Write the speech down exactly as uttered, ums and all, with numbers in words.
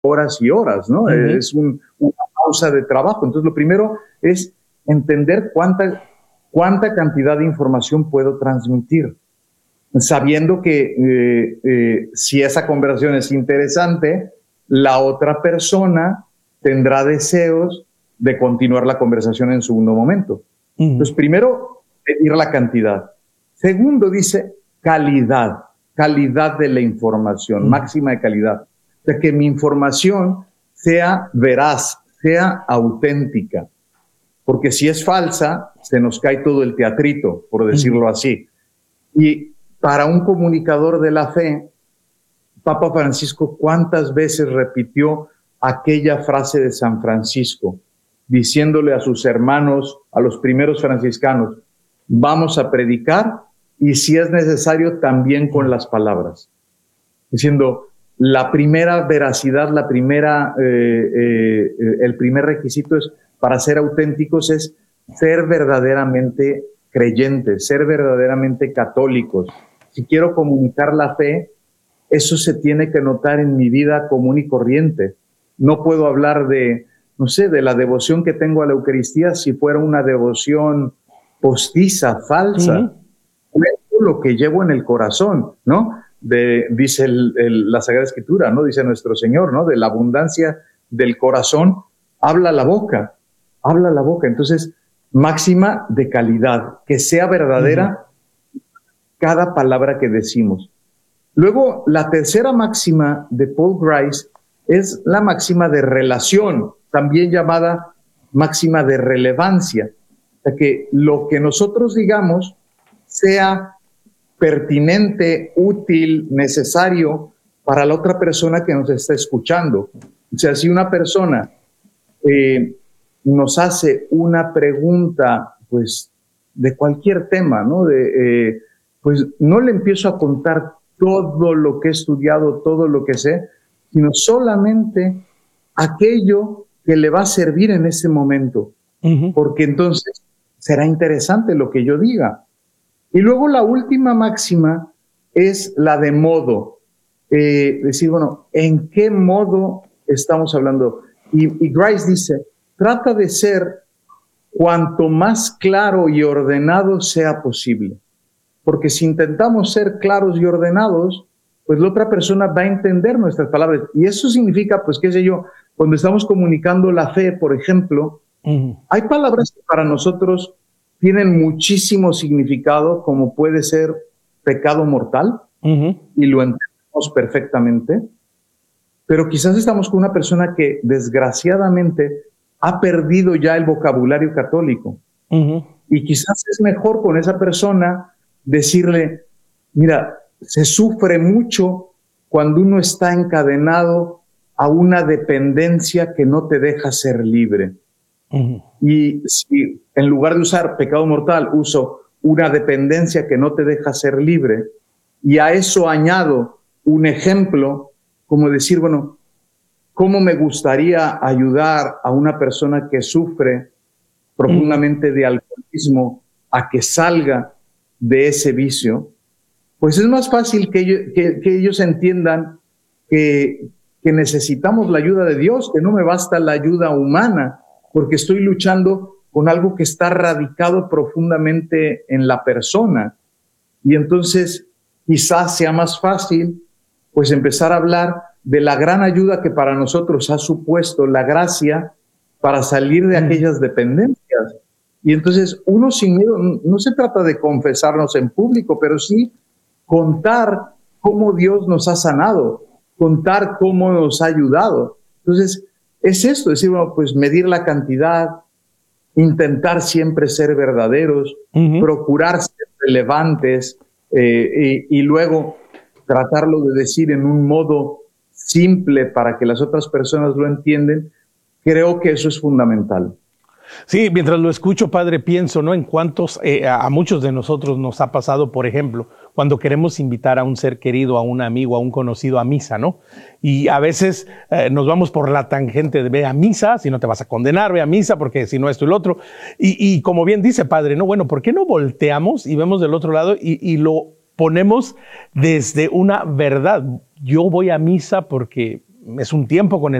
horas y horas, ¿no? Uh-huh. Es un, una pausa de trabajo. Entonces, lo primero es entender cuánta, cuánta cantidad de información puedo transmitir, sabiendo que eh, eh, si esa conversación es interesante, la otra persona tendrá deseos de continuar la conversación en segundo momento. Uh-huh. Entonces, primero, medir la cantidad. Segundo, dice calidad, calidad de la información, uh-huh. máxima de calidad. O sea, que mi información sea veraz, sea auténtica. Porque si es falsa, se nos cae todo el teatrito, por decirlo uh-huh. así. Y para un comunicador de la fe, Papa Francisco, ¿cuántas veces repitió aquella frase de San Francisco, diciéndole a sus hermanos, a los primeros franciscanos, vamos a predicar y si es necesario también con las palabras? Diciendo, la primera veracidad, la primera, eh, eh, el primer requisito es, para ser auténticos es ser verdaderamente creyentes, ser verdaderamente católicos. Si quiero comunicar la fe, eso se tiene que notar en mi vida común y corriente. No puedo hablar de, no sé, de la devoción que tengo a la Eucaristía si fuera una devoción postiza, falsa. Uh-huh. Es lo que llevo en el corazón, ¿no? De, dice el, el, la Sagrada Escritura, ¿no? Dice nuestro Señor, ¿no? De la abundancia del corazón habla la boca, habla la boca. Entonces, máxima de calidad, que sea verdadera uh-huh. cada palabra que decimos. Luego, la tercera máxima de Paul Grice es la máxima de relación, también llamada máxima de relevancia. O sea, que lo que nosotros digamos sea pertinente, útil, necesario para la otra persona que nos está escuchando. O sea, si una persona eh, nos hace una pregunta, pues, de cualquier tema, ¿no? De, eh, pues no le empiezo a contar todo lo que he estudiado, todo lo que sé, sino solamente aquello que le va a servir en ese momento. Uh-huh. Porque entonces será interesante lo que yo diga. Y luego la última máxima es la de modo. Eh, decir, bueno, ¿en qué modo estamos hablando? Y, y Grice dice, trata de ser cuanto más claro y ordenado sea posible. Porque si intentamos ser claros y ordenados, pues la otra persona va a entender nuestras palabras. Y eso significa, pues qué sé yo, cuando estamos comunicando la fe, por ejemplo, uh-huh. hay palabras que para nosotros tienen muchísimo significado, como puede ser pecado mortal, uh-huh. y lo entendemos perfectamente, pero quizás estamos con una persona que desgraciadamente ha perdido ya el vocabulario católico. Uh-huh. Y quizás es mejor con esa persona decirle, mira, se sufre mucho cuando uno está encadenado a una dependencia que no te deja ser libre. Uh-huh. Y si en lugar de usar pecado mortal, uso una dependencia que no te deja ser libre, y a eso añado un ejemplo, como decir, bueno, ¿cómo me gustaría ayudar a una persona que sufre profundamente uh-huh. de alcoholismo a que salga de ese vicio? Pues es más fácil que ellos, que, que ellos entiendan que, que necesitamos la ayuda de Dios, que no me basta la ayuda humana, porque estoy luchando con algo que está radicado profundamente en la persona. Y entonces quizás sea más fácil pues empezar a hablar de la gran ayuda que para nosotros ha supuesto la gracia para salir de aquellas dependencias. Y entonces uno sin miedo, no se trata de confesarnos en público, pero sí contar cómo Dios nos ha sanado, contar cómo nos ha ayudado. Entonces es esto, decir, bueno, pues medir la cantidad, intentar siempre ser verdaderos, uh-huh. procurar ser relevantes, eh, y, y luego tratarlo de decir en un modo simple para que las otras personas lo entiendan. Creo que eso es fundamental. Sí, mientras lo escucho, padre, pienso, ¿no? En cuántos, eh, a muchos de nosotros nos ha pasado, por ejemplo, cuando queremos invitar a un ser querido, a un amigo, a un conocido a misa, ¿no? Y a veces eh, nos vamos por la tangente de ve a misa, si no te vas a condenar, ve a misa, porque si no esto y lo otro. Y, y como bien dice, padre, ¿no? Bueno, ¿por qué no volteamos y vemos del otro lado y, y lo ponemos desde una verdad? Yo voy a misa porque es un tiempo con el